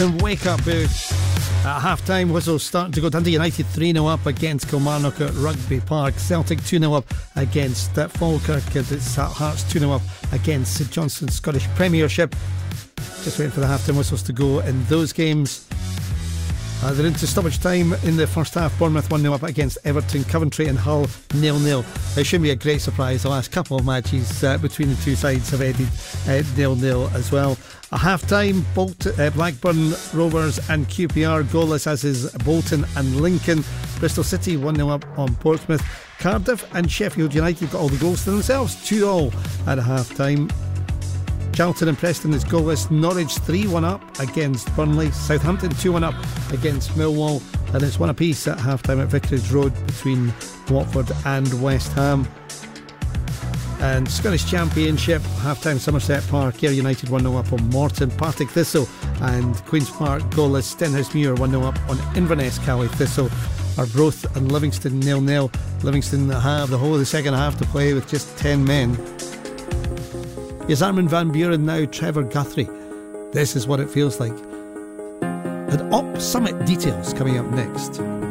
Wake up at half-time whistles starting to go. Dundee United 3-0 up against Kilmarnock at Rugby Park. Celtic 2-0 up against Falkirk. It's Hearts 2-0 up against St Johnstone's Scottish Premiership. Just waiting for the half-time whistles to go in those games. They're into stoppage time in the first half. Bournemouth 1-0 up against Everton. Coventry and Hull 0-0. It shouldn't be a great surprise. The last couple of matches between the two sides have ended 0-0 as well. A half-time, Blackburn Rovers and QPR goalless, as is Bolton and Lincoln. Bristol City 1-0 up on Portsmouth. Cardiff and Sheffield United got all the goals to themselves, 2-2 at a half-time. Charlton and Preston is goalless. Norwich 3-1 up against Burnley. Southampton 2-1 up against Millwall. And it's one apiece at half-time at Vicarage Road between Watford and West Ham. And Scottish Championship, half-time Somerset Park, Ayr United 1-0 up on Morton. Partick Thistle and Queen's Park goalless. Stenhousemuir 1-0 up on Inverness. Cally Thistle. Arbroath and Livingston 0-0. Livingston have the whole of the second half to play with just 10 men. Yes, Armin van Buren now, Trevor Guthrie. This is what it feels like. And Op Summit details coming up next.